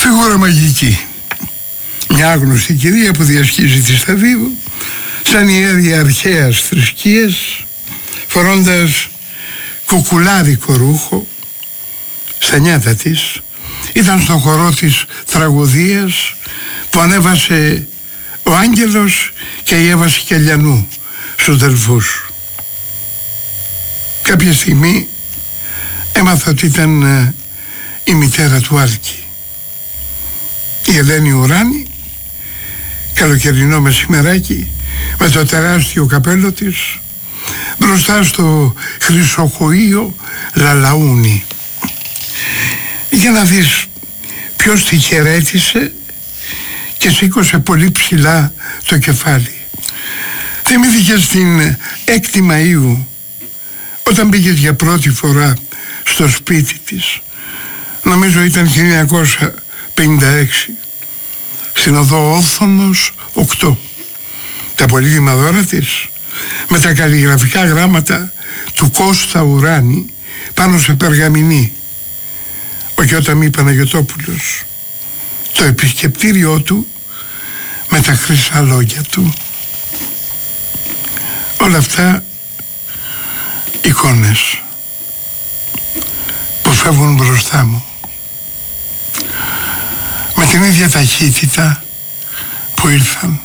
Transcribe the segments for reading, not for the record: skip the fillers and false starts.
Φιγούρα μαγική. Μια άγνωστη κυρία που διασχίζει τη σταδίου σαν ιέρια αρχαίας θρησκείας, φορώντας κουκουλάδικο ρούχο στα νιάτα της. Ήταν στον χορό της τραγωδίας που ανέβασε ο Άγγελος και η Εύα Σκελιανού στους Δελφούς. Κάποια στιγμή έμαθα ότι ήταν η μητέρα του Άλκη, η Ελένη Ουράνη, καλοκαιρινό μεσημεράκι, με το τεράστιο καπέλο της μπροστά στο χρυσοχοείο Λαλαούνι. Για να δεις ποιος τη χαιρέτησε και σήκωσε πολύ ψηλά το κεφάλι. Θυμήθηκε στην 6η Μαΐου, όταν πήγες για πρώτη φορά στο σπίτι της, νομίζω ήταν 1956, στην οδό Όθωνος 8. Τα πολύτιμα δώρα της με τα καλλιγραφικά γράμματα του Κώστα Ουράνη πάνω σε περγαμηνή, ο Γιώταμι Παναγιωτόπουλος, το επισκεπτήριό του με τα χρυσά λόγια του. Όλα αυτά εικόνες που φεύγουν μπροστά μου με την ίδια ταχύτητα που ήρθαν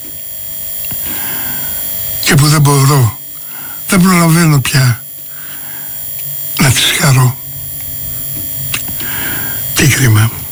και που δεν προλαβαίνω πια να τις χαρώ. Τι κρίμα.